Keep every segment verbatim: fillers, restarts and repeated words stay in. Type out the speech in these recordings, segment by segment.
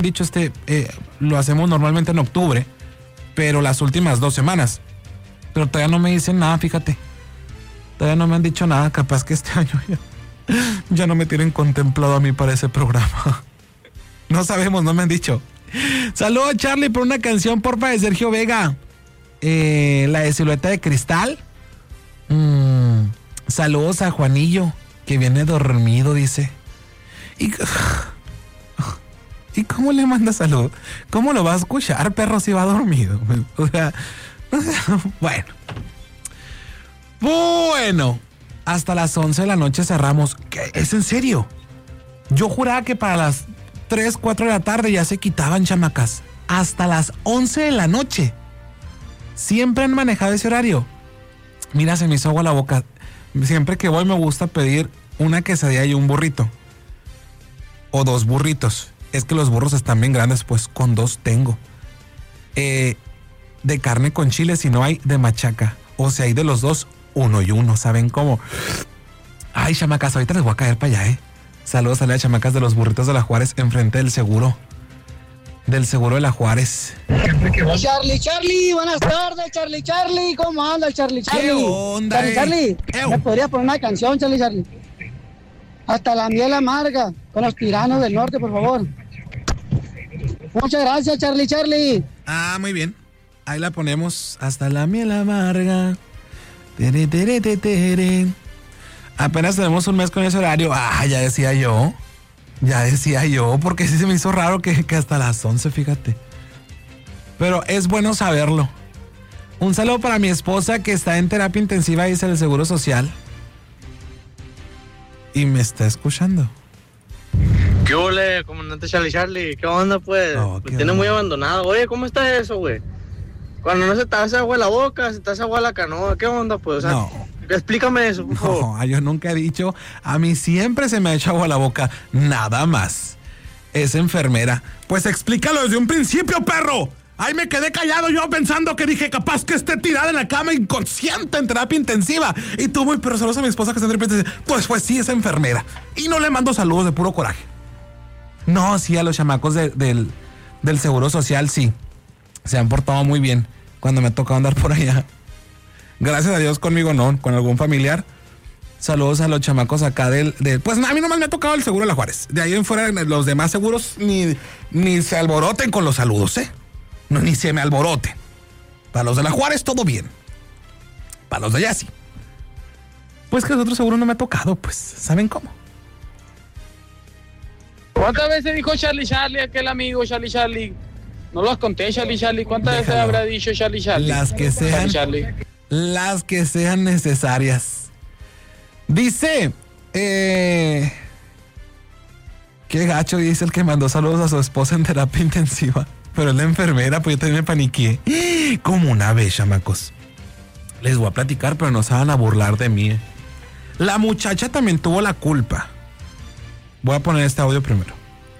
dicho este, eh, lo hacemos normalmente en octubre, pero las últimas dos semanas. Pero todavía no me dicen nada, fíjate. Todavía no me han dicho nada, capaz que este año ya, ya no me tienen contemplado a mí para ese programa. No sabemos, no me han dicho. Saludos, Charlie, por una canción, porfa, de Sergio Vega. Eh, la de Silueta de Cristal. Mm, saludos a Juanillo, que viene dormido, dice. Y, ¿y cómo le manda salud? ¿Cómo lo va a escuchar, perro, si va dormido? O sea, o sea, bueno. Bueno, hasta las once de la noche cerramos. ¿Qué? ¿Es en serio? Yo juraba que para las tres, cuatro de la tarde ya se quitaban, chamacas. Hasta las once de la noche. Siempre han manejado ese horario. Mira, se me hizo agua la boca. Siempre que voy me gusta pedir una quesadilla y un burrito. O dos burritos. Es que los burros están bien grandes, pues con dos tengo. Eh, de carne con chile, si no hay, de machaca. O sea, hay de los dos, uno y uno. ¿Saben cómo? Ay, chamacas, ahorita les voy a caer para allá, ¿eh? Saludos a las chamacas de los burritos de la Juárez, enfrente del seguro. Del seguro de la Juárez. Charlie, Charlie, buenas tardes, Charlie, Charlie. ¿Cómo anda el Charlie, Charlie? ¿Qué onda, Charlie, eh? Charlie, Ew. ¿me podrías poner una canción, Charlie, Charlie? Hasta la miel amarga, con los tiranos del norte, por favor. Muchas gracias, Charlie, Charlie. Ah, muy bien. Ahí la ponemos. Hasta la miel amarga. Tere, tere, tere, tere. Apenas tenemos un mes con ese horario. Ah, ya decía yo. Ya decía yo, porque sí se me hizo raro que, que hasta las once, fíjate. Pero es bueno saberlo. Un saludo para mi esposa que está en terapia intensiva, dice el Seguro Social. Y me está escuchando. ¿Qué ole, comandante Charlie Charlie? ¿Qué onda, pues? Oh, Me qué tiene onda. muy abandonado. Oye, ¿cómo está eso, güey? Cuando no se te hace agua en la boca, se te hace agua en la canoa. ¿Qué onda, pues? O sea, No. explícame eso, por favor. No, yo nunca he dicho. A mí siempre se me ha hecho agua a la boca. Nada más. Es enfermera. Pues explícalo desde un principio, perro. Ahí me quedé callado yo pensando que dije, capaz que esté tirada en la cama inconsciente en terapia intensiva. Y tú muy pero saludos a mi esposa que está en terapia intensiva. Pues, pues sí, es enfermera. Y no le mando saludos de puro coraje. No, sí, a los chamacos de, del, del Seguro Social, sí. Se han portado muy bien cuando me ha tocado andar por allá. Gracias a Dios conmigo no, con algún familiar. Saludos a los chamacos acá del, del... Pues a mí nomás me ha tocado el seguro de la Juárez. De ahí en fuera los demás seguros ni, ni se alboroten con los saludos, ¿eh? No, ni se me alboroten. Para los de la Juárez todo bien. Para los de allá sí. Pues que los otros seguros no me ha tocado, pues. ¿Saben cómo? ¿Cuántas veces dijo Charlie Charlie aquel amigo Charlie Charlie? No los conté, Charlie Charlie. ¿Cuántas Déjalo. veces habrá dicho Charlie Charlie? Las que sean. Charlie, Charlie. Las que sean necesarias. Dice, eh, qué gacho, dice el que mandó saludos a su esposa en terapia intensiva. Pero es la enfermera, pues yo también me paniqué. Como una vez, chamacos. Les voy a platicar, pero no se van a burlar de mí. La muchacha también tuvo la culpa. Voy a poner este audio primero.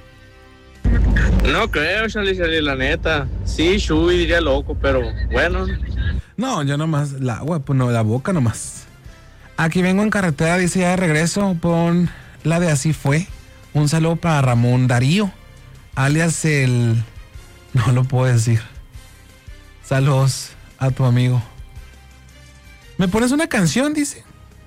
No creo, Charlie Charlie, la neta. Sí, Shui diría loco, pero bueno. No, yo nomás, la agua, pues no, la boca nomás. Aquí vengo en carretera, dice ya de regreso, pon la de Así Fue. Un saludo para Ramón Darío, alias el... No lo puedo decir. Saludos a tu amigo. ¿Me pones una canción? Dice.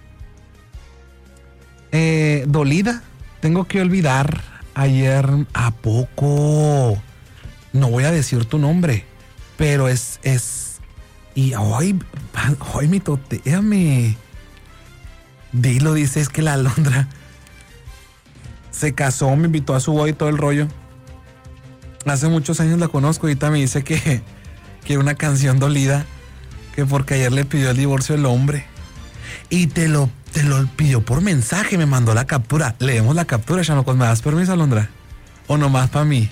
Eh, dolida. Tengo que olvidar ayer. ¿A poco? No voy a decir tu nombre. Pero es... es y hoy... Hoy mi toteame. Dilo, dice, es que la Alondra se casó, me invitó a su boda y todo el rollo. Hace muchos años la conozco y ahorita me dice que quiere una canción dolida, que porque ayer le pidió el divorcio el hombre. Y te lo, te lo pidió por mensaje, me mandó la captura. Leemos la captura, chamacos. ¿Me das permiso, Alondra? ¿O nomás para mí?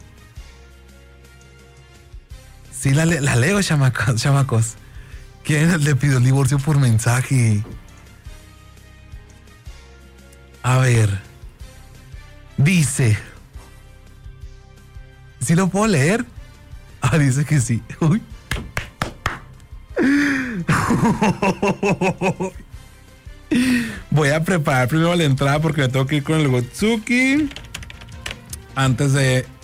Sí, la, la leo, chamacos, chamacos. ¿Quién le pidió el divorcio por mensaje? A ver. Dice... ¿Sí lo puedo leer? Ah, dice que sí. Uy. Voy a preparar primero la entrada porque me tengo que ir con el Gotsuki antes de